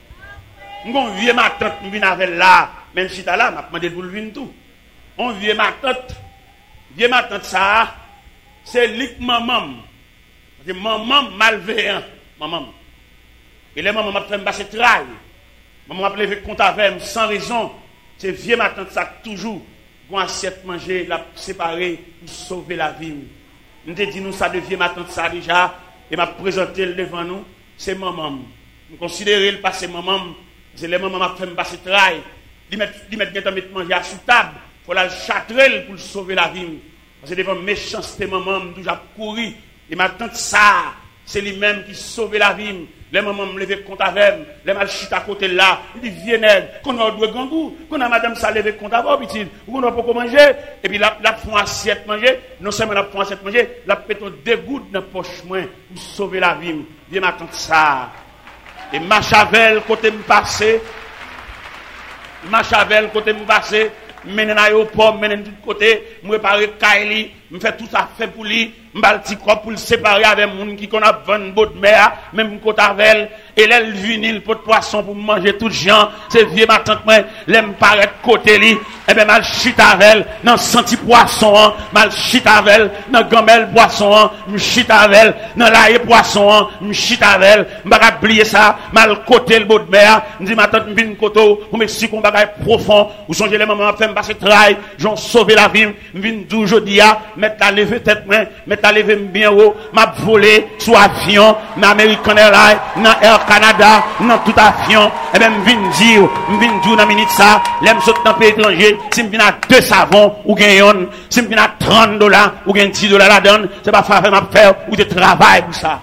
On vient ma tante, nous venons avec là, même si tu es là, je demandé pour le venir tout. On vient ma tante, vient ma tante ça, c'est lik maman. C'est maman malveillant, maman. Et les mamans m'a fait me passer travail. Maman m'a levé compte avec sans raison. C'est vieux ma tante ça toujours. Bon assiette manger, la séparer pour sauver la vie. Nous te dit nous ça devient ma tante ça déjà et m'a présenté devant nous. C'est maman. Nous considérons le passé maman. C'est les mamans m'a fait me passer travail. Ils mettent ils mettent mettre manger à sous table. Faut la châtrer pour sauver la vie. Parce que devant méchanceté maman toujours courir. Et ma tante ça, c'est lui-même qui sauve la vie. Les mamans me lever compte avec, les mal chute à côté là, il dit viens qu'on a deux gangou, qu'on a madame ça lever compte avec, petit, ou on a pas manger, et puis la la font assiette manger, non seulement la font assiette manger, la péton deux gouttes dans poche moins pour sauver la vie. Viens ma tante ça. Et ma chavel côté me passer, Machavel, côté me passer, mène dans l'aéroport, mène de tout côté, me préparer Kaili, me fait tout ça fait pour lui, me bal petit corps pour le séparer avec moun qui qu'on a vingt bottes de mer, même côté avec et là, le vinyle pour poisson pour manger tout gens, c'est vieux ma tante moi, l'aime paraître côté li, et ben mal chute avec dans senti poisson, mal chute avec dans gamelle poisson, me chute avec dans l'ail poisson, me chute avec, m'pa oublier ça, mal côté le bout de mer, me dit ma tante me vinn koto, pour m'expliquer qu'on bagaille profond, ou songez les moments fait me passer travail, j'en sauver la vie, me vinn dou aujourd'hui a, mettre la lever tête moi, mettre la lever bien haut, m'a volé sous avion, dans American Airlines, dans Air Canada, dans tout avion, et même vinn dire, vinn dire dans minute ça, l'aime saute dans pays étranger, si me vinn à deux savons ou gagne, si me vinn à trente dollars ou gagne dix dollars la donne, c'est pas faire m'a faire ou de travail pour ça.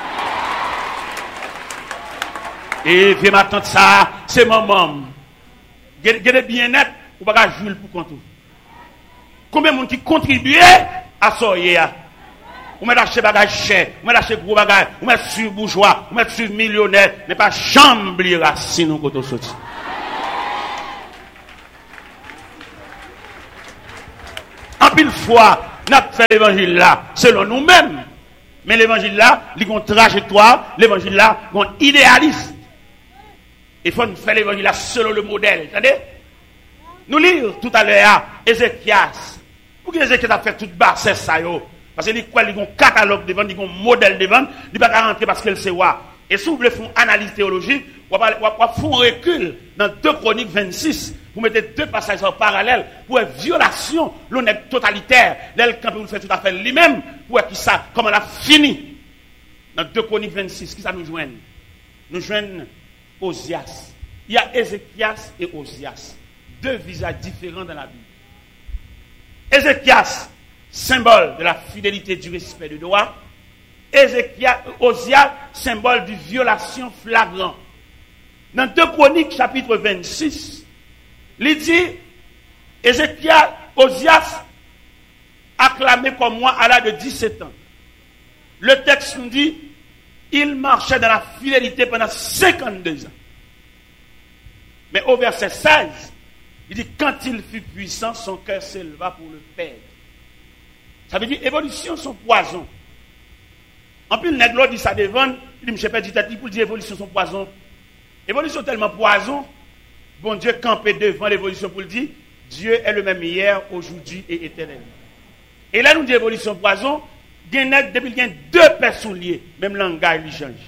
Et viens m'attendre ça, c'est maman. Gardez bien net, ou pas jouer pour compte. Combien de monde qui contribuent à ça? Ou met acheter bagage cher, ou met acheter gros bagage, ou met sur bourgeois, ou met sur millionnaire, mais pas chambre racine ou côté sorti. En pile fois, n'a fait l'évangile là selon nous-mêmes. Mais l'évangile là, il y a une trajectoire, l'évangile là, il y a un idéalisme. Il faut faire l'évangile là selon le modèle, entendez? Nous lire tout à l'heure Ézéchias. Pour que Ézéchias a fait toute basse ça yo. Parce qu'il y a un catalogue devant, il y a un modèle devant, il ne peut pas rentrer parce qu'elle sait quoi. Et si vous voulez faire une analyse théologique, vous pouvez faire un recul dans deux Chroniques vingt-six, vous mettez deux passages en parallèle pour une violation, l'honnête totalitaire, l'aile quand vous faites tout à fait lui-même, pour qui ça, comment elle a fini. Dans deux Chroniques vingt-six, qui ça nous joigne? Nous joignons Osias. Il y a Ézéchias et Osias. Deux visages différents dans la Bible. Ézéchias, symbole de la fidélité, du respect du droit. Ézéchias, Osias, symbole de violation flagrante. Dans deux Chroniques, chapitre vingt-six, il dit, Ézéchias, Osias, acclamé comme moi à l'âge de dix-sept ans. Le texte nous dit, il marchait dans la fidélité pendant cinquante-deux ans. Mais au verset seize, il dit, quand il fut puissant, son cœur s'éleva pour le perdre. Ça veut dire, évolution, son poison. En plus, le nègre dit ça devant, il dit, je ne sais pas, pour dire évolution, son poison. Évolution tellement poison, bon Dieu campé devant l'évolution pour le dire, Dieu est le même hier, aujourd'hui et éternellement. Et là, nous dit évolution poison, depuis qu'il y a deux personnes liées, même langage, il change.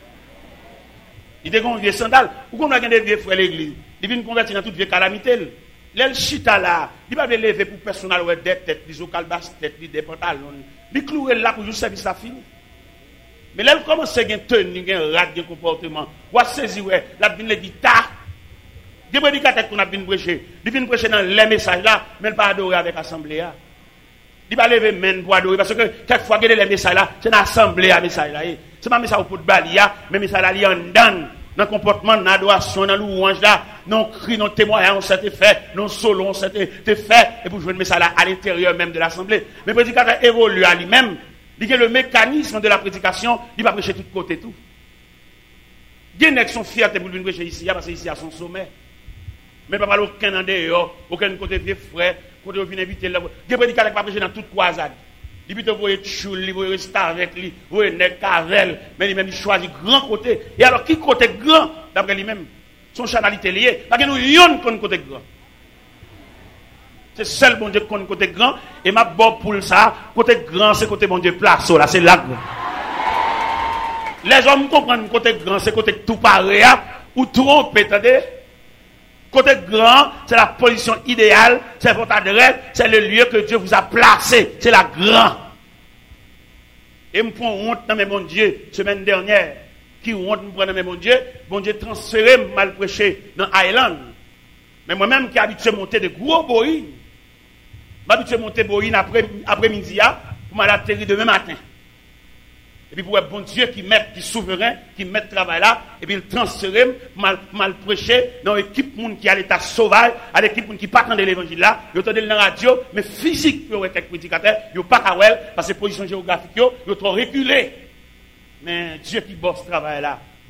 Il dit qu'on vieux sandal, ou qu'on a des vieux frères l'église. Il vient convertir dans toute vieille calamité. L'el chita là, il va lever pour personnel ou des têtes, des ocalbas têtes, des pantalons. Il cloue là pour juste service ça fini. Mais l'elle commence à gagner tenue, gagner rat, gagner comportement. Ou à saisir ouais, la vinn le guitare. Des prédicateurs qu'on a vinn prêcher, il vient prêcher dans les messages là, mais il pas adorer avec l'assemblée là. Il va lever main pour adorer parce que quelquefois gagner les messages là, c'est l'assemblée à message là. C'est pas message pour balia, mais message là li en dan. Dans le comportement, dans l'adoration, dans louange là, non cri, non témoignage, on s'était fait, non solo, on s'était fait, et pour jouer le message là à l'intérieur même de l'assemblée. Mais le prédicateur évolue à lui-même, il y a le mécanisme de la prédication, il va prêcher de tous côtés tout. Il y a qui sont fiers pour venir prêcher ici, parce que ici à son sommet. Mais pas parler aucun en dehors, aucun côté vieux frère, côté où vient inviter là. Il y a prédicateur qui va prêcher dans toute croisade. Il peut vous voyez choule, vous voyez rester avec lui, vous voyez nèg cavel, mais lui-même il choisit grand côté. Et alors qui côté grand d'après lui-même, son chanalité lié, parce que nous yon qu'on côté grand. C'est seul bon Dieu qu'on côté grand et ma bon pour ça, côté grand c'est côté bon Dieu place là, c'est là. Les hommes comprennent côté grand c'est côté tout pareil ou trompe, attendez. Côté grand, c'est la position idéale, c'est votre adresse, c'est le lieu que Dieu vous a placé, c'est la grande. Et me prend honte dans mes bon Dieu, semaine dernière, qui honte me prend dans mes bon Dieu, bon Dieu transféré, mal prêché dans Island. Mais moi-même qui habitué à monter de gros boïnes, m'habitué à monter boïnes après, après-midi, pour m'aller atterrir demain matin. Et puis pour un bon Dieu qui met, qui est souverain, qui met le travail là, et puis il transfère, mal, mal prêché, dans l'équipe qui a l'état sauvage, à l'équipe qui pas de l'évangile là, ils entendent dans la radio, mais physique, il y a quelques prédicateurs, il n'y a pas qu'à parce que position géographique, ils sont trop reculés. Mais Dieu qui bosse ce travail là,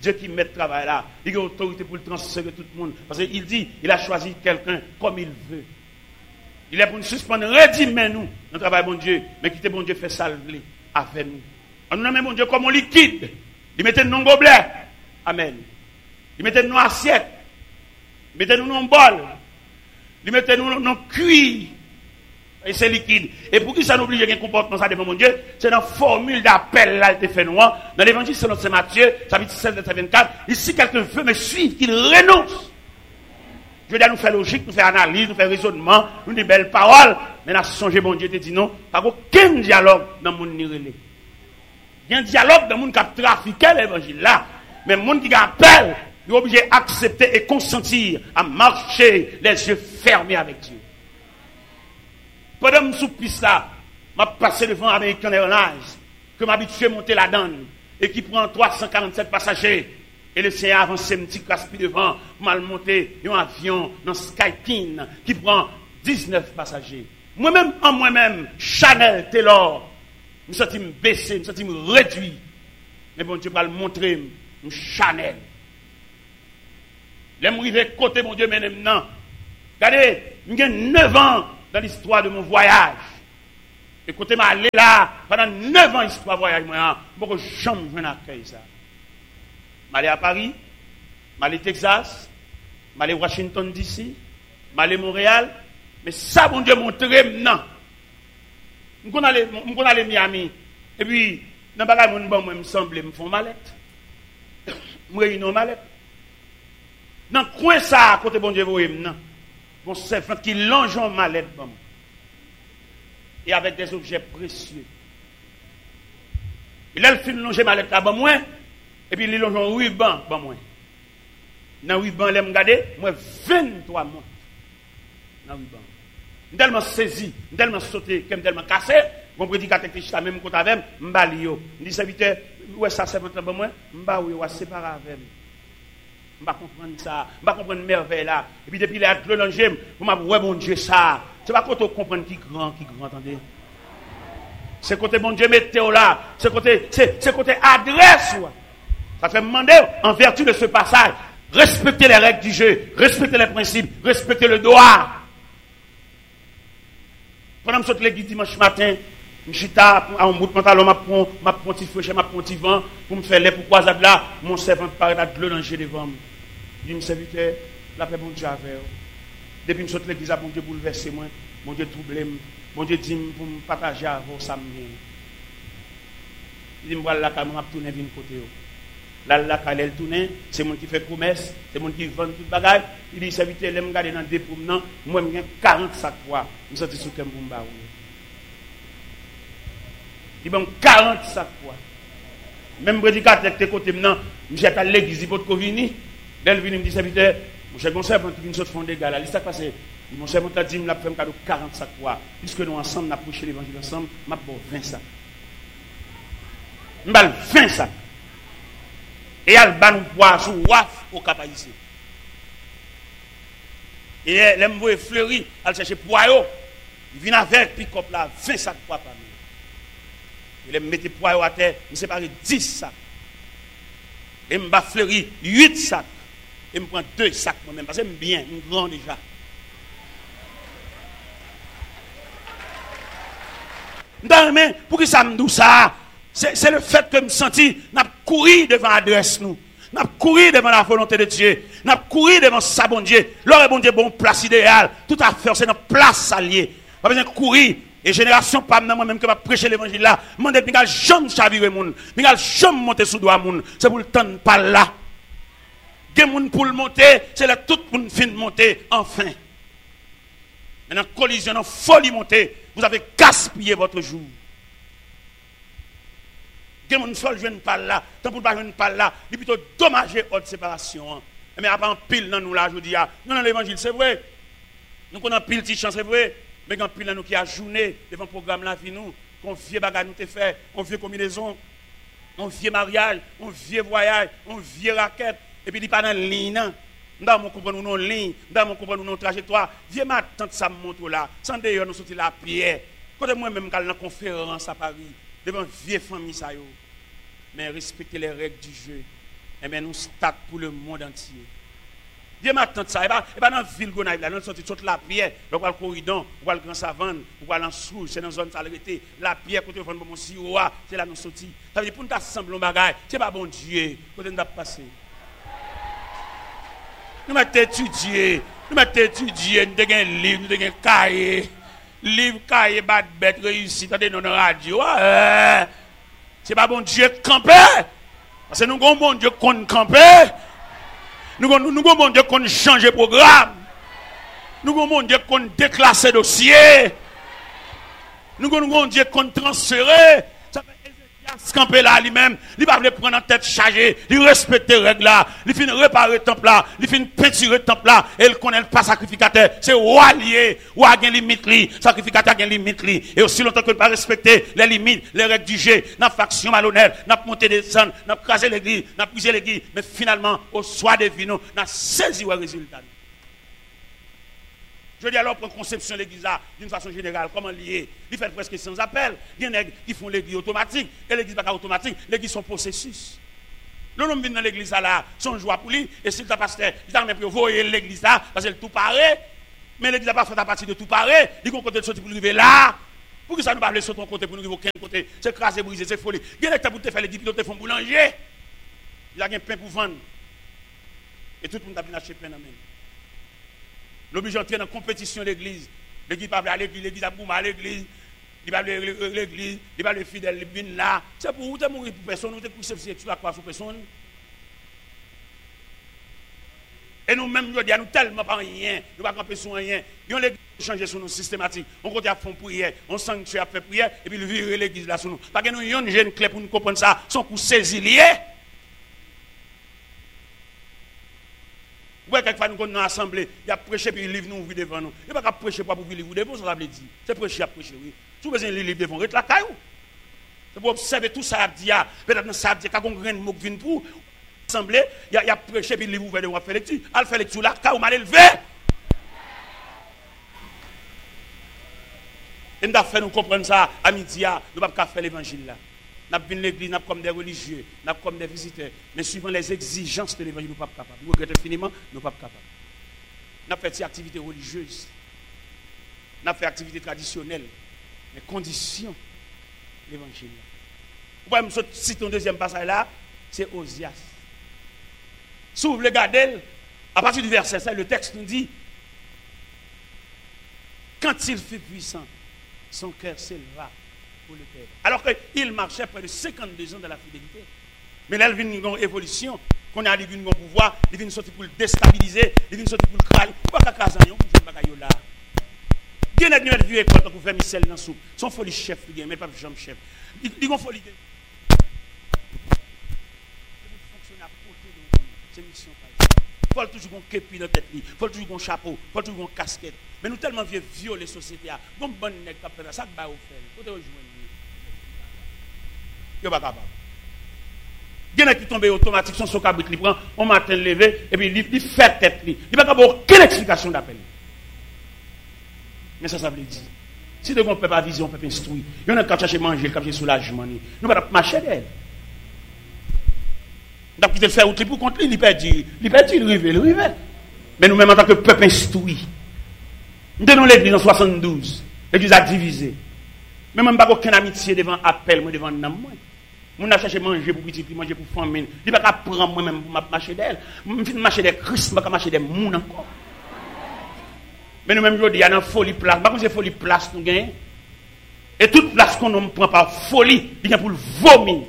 Dieu qui met le travail là, il a l'autorité pour le transférer tout le monde. Parce qu'il dit, il a choisi quelqu'un comme il veut. Il est pour nous suspendre, redimez nous, notre travail, bon Dieu, mais quittez bon Dieu, fait salver avec nous. On nous nomme bon Dieu comme on liquide. Il mettait nous dans gobelet. Amen. Il mettait nous dans assiette. Il mettait nous dans bol. Il mettait nous dans cuir. Et c'est liquide. Et pour qui ça nous oblige à un comportement ça devant mon Dieu, c'est dans la formule d'appel là, il fait noir. Dans l'évangile selon Saint Matthieu, chapitre seize, verset vingt-quatre, ici quelqu'un veut me suivre, qu'il renonce. Je veux dire, nous faire logique, nous faire analyse, nous faire raisonnement, nous des belles paroles. Mais nous avons changé, mon Dieu, te dit non, pas aucun dialogue dans le monde nirélé. Il y a un dialogue dans le monde qui a trafiqué l'évangile là. Mais le monde qui appelle, il est obligé d'accepter et consentir à marcher les yeux fermés avec Dieu. Pendant que je suis piste là, je passé devant American Airlines, que m'habitué à monter la donne, et qui prend trois cent quarante-sept passagers. Et le Seigneur avance un petit caspi devant, pour mal monter un avion dans Skypin, qui prend dix-neuf passagers. Moi-même, en moi-même, Chanel, Taylor, je me sens me baisser, je me sens me réduire. Mais bon Dieu va le montrer, je Chanel. Je me côté, mon Dieu, maintenant. Regardez, j'ai neuf ans dans l'histoire de mon voyage. Et côté m'a allé là, pendant neuf ans, l'histoire de voyage, moi, je ne peux jamais accueillir ça. Je suis allé à Paris, je suis allé au Texas, je suis allé à Washington D C, je suis allé à Montréal. Mais ça, mon Dieu, montre maintenant. Je suis allé à Miami. Et puis, dans le bagage, moi, me semble, me font mallette. Je réunis une mallette. Dans le coin, ça, à côté, bon Dieu, vous voyez maintenant. Mon servant qui longe en mallette. Et avec des objets précieux. Il a le film longer mallette là, bon, moi. Et puis, il longe en ruban, bon, moi. Dans le ruban, il me regarde, moi, vingt-trois mois. Dans le ruban. Je suis tellement saisi, je suis tellement sauté, je suis tellement cassé. Mon prédicateur qui est même côté avec moi, je suis je dis, serviteur, où est ça, c'est votre bon, moi? Je suis séparé avec moi. Je ne comprends pas ça, je ne comprends pas merveille là. Et puis depuis là, je l'ai je m'a ouais mon Dieu ça. C'est pas quand on comprend qui grand, qui grand, attendez. C'est côté bon Dieu météo là, c'est côté, c'est, c'est côté adresse. Ouais. Ça fait me demander, en vertu de ce passage, respecter les règles du jeu, respecter les principes, respecter le droit. Pendant que je saute l'église dimanche matin, je suis à un bout de pantalon, je prends un petit feu, je prends un petit vent, pour me faire les pourquoi là, mon servant paraît à de l'oranger devant moi. Je dis, mon serviteur, la paix, bon Dieu, avec vous. Depuis que je saute l'église, mon Dieu bouleverse moi, mon Dieu trouble, mon Dieu dit pour me partager avec vous, ça me vient. Il dit, je vais là, je vais tourner vers côté. Là, là, quand elle tourne, c'est mon qui fait promesse, c'est mon qui vend tout le bagage. Il dit, serviteur, je vais me garder dans des promenants, moi, je quarante sacs poids. Je suis sorti sur le Mbumba. Il y a quarante sacs poids. Même prédicateur qui est côté maintenant, je suis à l'église, il faut que vini. Là, il vient me dit, serviteur, mon cher servant qui vient de fond des gars, là, il s'est passé. Mon servant a dit, il m'a fait un cadeau quarante sacs poids. Puisque nous ensemble, nous avons prêché l'évangile ensemble, je vais vingt sacs. Je vais vingt sacs. Et elle va nous boire sous waf au cap ici. Et elle me voit fleurir, elle cherche poireau. Il vient avec pick-up là, vingt sacs poids par nous. Il me mettait poireau à terre, il me sépare dix sacs. Et me va fleurir huit sacs. Et me prend deux sacs moi-même, parce que je bien, je suis grand déjà. Non, mais pour que ça me dise ça? C'est, c'est le fait que je me sentis, n'a couru devant l'adresse nous. N'a couru devant la volonté de Dieu. N'a couru devant sa bon Dieu. L'heure est bon Dieu, bon place idéal. Tout à fait, c'est notre place alliée. Pas besoin de courir. Et génération, pas moi-même que va prêcher l'évangile là. Moi, je ne vais jamais chavirer moun. Je ne vais jamais monter sous doigt moun. C'est pour le temps de pas là. Des moun pour le monter, c'est là tout le monde fin de monter, enfin. Maintenant, collision, en folie monter, vous avez gaspillé votre jour. Des moun seul jeune pas là, tant pour pas jeune pas là, il plutôt dommager haute séparation. Mais après en pile dans nous là, je dis, non, dans l'évangile, c'est vrai. Nous connaissons pile petite chance, c'est vrai. Mais quand pile dans nous qui a journée devant le programme là, nous, qu'on vieux bagage nous te fait, on vieux combinaison, on vieux mariage, on vieux voyage, on vieux raquette. Et puis il pas dans ligne, dans mon comprendre nous ligne, dans mon comprendre nous trajectoire. Viens ma tante ça monte là, sans d'ailleurs nous sortir la pierre. Quand moi même dans la conférence à Paris, devant vieille famille ça yo. Mais respectez les règles du jeu. Eh bien, nous stade pour le monde entier. Dieu m'attend ça. Et pas dans la ville qu'on a là, dans sortie toute la pierre, on va le corridor, on va le grand savane, on va en sous, c'est dans la zone salubrité, la pierre côté fond mon siroa, c'est là nous sorti. Ça veut dire pour nous assembler un bagage, c'est pas bon Dieu, côté nous passer. Nous mettons étudier, nous mettons étudier, nous avons un livre, nous avons un cahier, livre, cahier, bad bête, réussi, dans la radio. Ouais. C'est pas bon Dieu camper. Parce que nous avons bon Dieu qu'on camper. Nous avons nous, bon Dieu qu'on change de programme. Nous avons bon Dieu qu'on déclasse dossier. Nous avons bon Dieu qu'on transfère. Ça fait Ézéchias camper là lui-même. Il va pas prendre en tête chargée. Il respecte les règles là. Il finit réparer le temple là. Il finit peinturer le temple là. Et il connaît pas sacrificateur. C'est roi lié. Roi a une limite li. Sacrificateur a une limite li. Et aussi longtemps que ne pas respecter les limites, les règles du jeu, n'a faction malhonnête, n'a monté des sangs, n'a crasé l'église, n'a brisé l'église. Mais finalement, au soir des vins, n'a saisi le résultat. Je dis alors, pour conception de l'église là, d'une façon générale, comment lier? Il fait presque sans appel. Il y en a qui font l'église automatique. Et l'église n'est pas automatique. L'église sont processus. L'homme vient dans l'église là, son joie pour lui. Et si le pasteur, il a même pu voyer l'église là, parce qu'elle tout paraît. Mais l'église n'a pas fait à partir de tout paraît. Il y a un côté de sortir pour arriver là. Pour que ça nous parle sur ton côté, pour nous arriver aucun côté. C'est crasé, brisé, c'est folie. Il y a des pour te faire les dix pilotes, font boulanger. Il y a un pain pour vendre. Et tout le monde a bien acheté pain dans la main. L'obligé d'entrer dans la compétition de l'église. L'église ne va pas à l'église, l'église a boumé à l'église. Il va à l'église, il va à fidèle, il vient là. C'est pour vous, vous mourir pour personne, vous êtes sexuel à quoi sur personne. Et nous-mêmes, nous disons tellement pas rien, nous ne pouvons pas camper sur rien. Nous l'église changer sur nous systématique. On continue à faire prière, on sanctuaire à faire prière, et puis nous virer l'église là sur nous. Parce que nous avons une jeune clé pour nous comprendre ça, son coup saisi lié. Ouais, quelquefois nous sommes dans l'assemblée, il a prêché puis il livre nous ouvrir devant nous. Il n'y a pas prêcher pour vous livrer devant, ça veut dire. C'est prêcher à prêcher, oui. Si vous avez un livre devant, reste la caillou. C'est pour observer tout ça, dit, peut-être que ça dit, quand on a un mot qui vient pour l'assemblée, il a prêché puis il livre ouvert devant, faire lecture. Il fait lecture là, caillou mal élevé. Et nous avons fait nous comprendre ça à midi, nous ne pouvons pas faire l'évangile là. Nous avons vu l'église, nous avons comme des religieux, nous avons comme des visiteurs. Mais suivant les exigences de l'évangile, nous ne sommes pas capables. Nous regrettons infiniment, nous ne sommes pas capables. Nous avons fait des activités religieuses. Nous avons fait des activités traditionnelles. Mais conditions de l'évangile. Vous pouvez me citer un deuxième passage là, c'est Osias. Si vous regardez, à partir du verset cinq, le texte nous dit, quand il fut puissant, son cœur s'éleva. Le Père. Alors qu'il marchait près de cinquante-deux ans dans la fidélité. Mais là, il vient une évolution. Qu'on a une pouvoir, il vient sortir pour le déstabiliser, il vient sortir pour le crailler. Pourquoi qu'à Kazan, il y a un là. Il y a une vieux école pour faire Michel dans sous. Son folie chef, mais pas Jean chef. Il y a une folie. C'est mission. Il faut toujours un képi dans la tête, il faut toujours un chapeau, il faut toujours une casquette. Mais nous tellement vieux violer la société. Bon, bon, nèg qui fait ça, ça va au faire. Faut te rejoindre. Il n'est pas capable. Il y en a qui tombent automatique, son cabrit, il prend, on matin levé, et puis il fait tête. Il n'y a pas aucune explication d'appel. Mais ça, ça veut dire. Si nous ne pouvons pas viser, on peut instruire. Il y en a qui cherchent à manger, qui cherchent soulagement. Nous ne pouvons pas marcher d'elle. Nous avons quitté le faire outil pour contre lui, il perd, il perd, il rive, il rive. Mais nous-mêmes, en tant que peuple instruit, nous tenons l'église en soixante-douze. L'église a divisé. Mais même pas aucune amitié devant appel, moi devant nam moi. Mon a cherché manger pour petit, manger pour famille. Il pas qu'à prendre moi-même pour marcher d'elle. Je vais marcher des Christ, pas marcher des moun encore. Mais nous-mêmes, je dis, il y a une folie place. Par contre, c'est folie place nous gagnons. Et toute place qu'on ne prend par folie, il y a pour le vomir.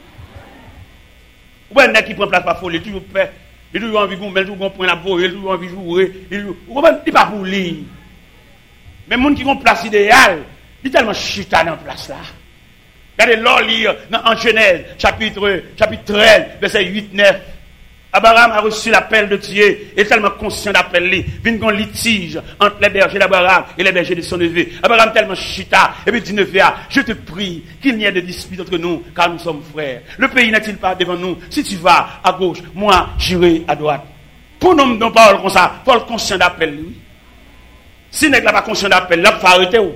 Ou bien, qui prend place par folie, il toujours fait. Il toujours envie de gommer, il toujours prendre la bourre, il toujours envie de jouer. Il n'est pas pour lui. Mais les gens qui ont place idéale, il est tellement chita dans la place là. Regardez l'or lire en Genèse, chapitre, chapitre treize, verset huit neuf. Abraham a reçu l'appel de Dieu, et tellement conscient d'appel lui, vient un litige entre les bergers d'Abraham et les bergers de son neveu. Abraham tellement chita, et puis dit neveu, je te prie qu'il n'y ait de dispute entre nous, car nous sommes frères. Le pays n'est-il pas devant nous? Si tu vas à gauche, moi j'irai à droite. Pour nous, nous parlons comme ça, Paul conscient d'appel lui. Si n'est pas conscient d'appel, là, il faut arrêter. Ou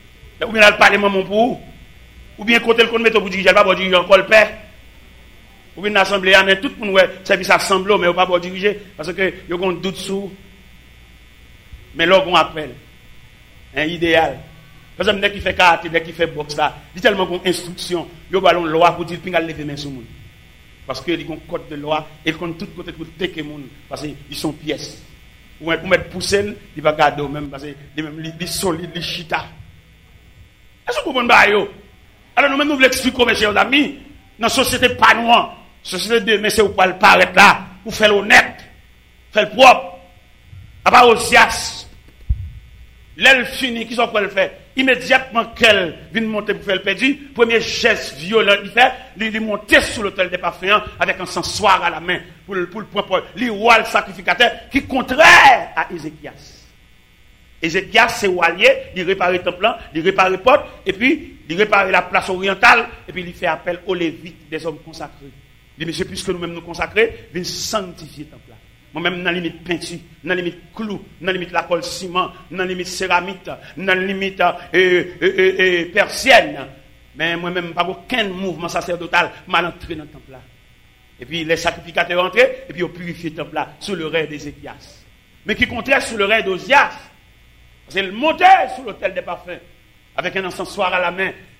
bien, il parle mon pour ou bien, côté le compte, mettre au bout du gel, pas pour dire encore le père. Ou une assemblée, mais tout le monde, ouais, service assemblée, mais on pas pour diriger, parce que il y a un doute sur. Mais là, on appelle. Un idéal. Par exemple, dès qu'il fait karaté, dès qu'il fait boxe, là, il y a tellement d'instructions, il y a une loi pour dire qu'il a lever main sur le monde. Parce qu'il y a un code de loi, et il compte tout côté pour tecker le monde, parce qu'ils sont pièces. Ou pour mettre poussel, il va garder même, parce qu'il est solide, il est chita. Est-ce que vous comprenez? Alors nous-mêmes, nous voulons expliquer, mes chers amis, dans la société pas noire, la société de mais c'est où pas le paraître là, pour faire l'honnête, faire le propre, à part au sias. L'elle finit, qui sont quoi le faire? Immédiatement qu'elle vient monter pour faire le perdu, premier geste violent qu'il fait, il monter sur l'autel des parfums avec un sensoir à la main pour le pour le pour le roi le sacrificateur qui est contraire à Ézéchias. Ézéchias c'est walier, il répare le temple, il répare les portes et puis il répare la place orientale et puis il fait appel aux lévites des hommes consacrés. Il dit monsieur puisque nous-mêmes nous consacrer, viens sanctifier le temple. Moi-même, dans la limite peinture, dans la limite clou, dans la limite la colle ciment, dans la limite céramique, dans la limite euh, euh, euh, euh, persienne. Mais moi-même, pas aucun mouvement sacerdotal m'a entré dans le temple là. Et puis les sacrificateurs entrés, et puis ils ont purifié le temple là, sous le règne d'Ézéchias. Mais qui contraire sous le règne d'Osias. Parce qu'il montait sous l'autel des parfums, avec un encensoir à la main.